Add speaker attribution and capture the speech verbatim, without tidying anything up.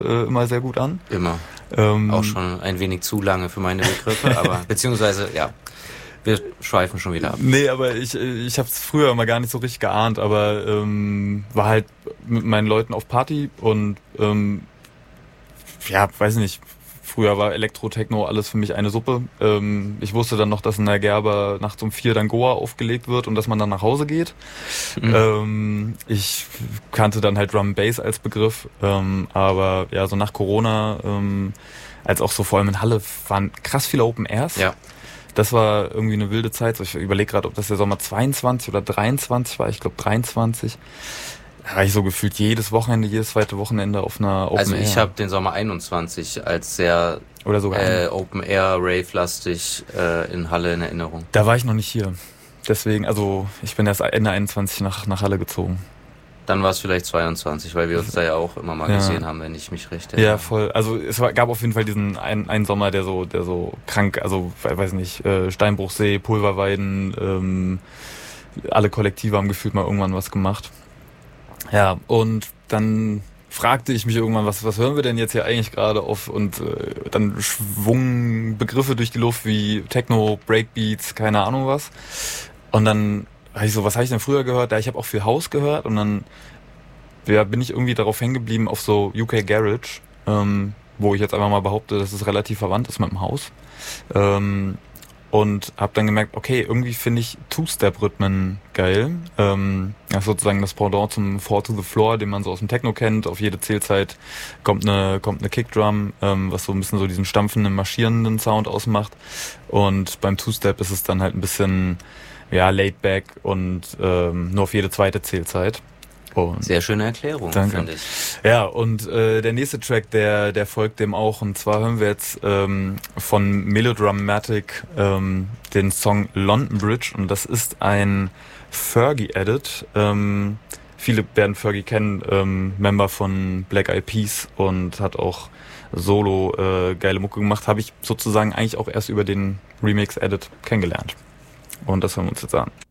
Speaker 1: äh, immer sehr gut an.
Speaker 2: Immer.
Speaker 1: Ähm,
Speaker 2: Auch schon ein wenig zu lange für meine Begriffe, aber beziehungsweise, ja, wir schweifen schon wieder ab.
Speaker 1: Nee, aber ich, ich habe es früher immer gar nicht so richtig geahnt, aber ähm, war halt mit meinen Leuten auf Party und ähm, ja, weiß nicht, früher war Elektro, Techno alles für mich eine Suppe. Ähm, ich wusste dann noch, dass in der Gerber nachts um vier dann Goa aufgelegt wird und dass man dann nach Hause geht. Mhm. Ähm, ich kannte dann halt Drum and Bass als Begriff, ähm, aber ja, so nach Corona, ähm, als auch so vor allem in Halle, waren krass viele Open Airs.
Speaker 2: Ja.
Speaker 1: Das war irgendwie eine wilde Zeit. Ich überlege gerade, ob das der Sommer zweiundzwanzig oder dreiundzwanzig war. Ich glaube dreiundzwanzig. Da war ich so gefühlt jedes Wochenende, jedes zweite Wochenende auf einer Open Air.
Speaker 2: Also ich habe den Sommer einundzwanzig als sehr
Speaker 1: oder sogar
Speaker 2: äh, Open Air, Rave-lastig äh, in Halle in Erinnerung.
Speaker 1: Da war ich noch nicht hier. Deswegen, also ich bin erst Ende einundzwanzig nach, nach Halle gezogen.
Speaker 2: Dann war es vielleicht zweiundzwanzig, weil wir uns da ja auch immer mal ja. gesehen haben, wenn ich mich recht erinnere.
Speaker 1: Ja, voll. Also es war, gab auf jeden Fall diesen einen, einen Sommer, der so, der so krank, also weiß nicht, äh, Steinbruchsee, Pulverweiden, ähm, alle Kollektive haben gefühlt mal irgendwann was gemacht. Ja, und dann fragte ich mich irgendwann, was, was hören wir denn jetzt hier eigentlich gerade auf? Und äh, dann schwungen Begriffe durch die Luft wie Techno, Breakbeats, keine Ahnung was. Und dann war ich so, was habe ich denn früher gehört? Ja, ich habe auch viel House gehört und dann ja, bin ich irgendwie darauf hängen geblieben auf so U K Garage, ähm, wo ich jetzt einfach mal behaupte, dass es relativ verwandt ist mit dem House. Ähm, und habe dann gemerkt, okay, irgendwie finde ich Two-Step-Rhythmen geil. Ähm, das ist sozusagen das Pendant zum Four to the Floor, den man so aus dem Techno kennt. Auf jede Zählzeit kommt eine kommt eine Kickdrum, ähm, was so ein bisschen so diesen stampfenden, marschierenden Sound ausmacht. Und beim Two-Step ist es dann halt ein bisschen ja laid back und ähm, nur auf jede zweite Zählzeit. Und
Speaker 2: sehr schöne Erklärung, finde ich.
Speaker 1: Ja, und äh, der nächste Track, der der folgt dem auch. Und zwar hören wir jetzt ähm, von Melodramatic ähm, den Song London Bridge. Und das ist ein Fergie-Edit. Ähm, viele werden Fergie kennen, ähm, Member von Black Eyed Peas und hat auch solo äh, geile Mucke gemacht. Habe ich sozusagen eigentlich auch erst über den Remix-Edit kennengelernt. Und das hören wir uns jetzt an.